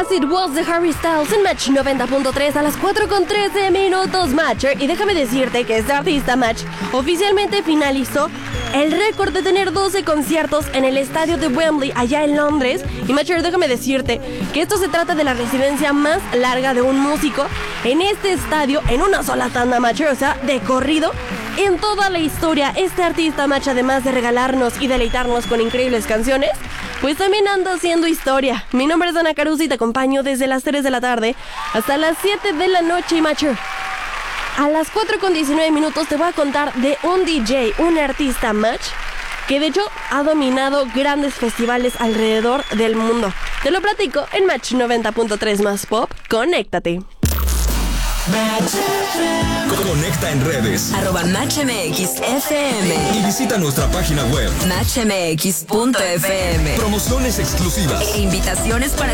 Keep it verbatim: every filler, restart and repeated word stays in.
As It Was de Harry Styles en Match noventa punto tres a las cuatro con trece minutos, Matcher. Y déjame decirte que este artista, Match, oficialmente finalizó el récord de tener doce conciertos en el estadio de Wembley, allá en Londres. Y Matcher, déjame decirte que esto se trata de la residencia más larga de un músico en este estadio, en una sola tanda, Matcher, o sea, de corrido. En toda la historia, este artista, Match, además de regalarnos y deleitarnos con increíbles canciones, pues también anda haciendo historia. Mi nombre es Ana Caruso y te acompaño desde las tres de la tarde hasta las siete de la noche. Y Matcher, a las cuatro con diecinueve minutos te voy a contar de un D J, un artista, Match, que de hecho ha dominado grandes festivales alrededor del mundo. Te lo platico en Match noventa punto tres más Pop. Conéctate. Conecta en redes arroba Match M X F M y visita nuestra página web match m x punto f m. Promociones exclusivas E invitaciones para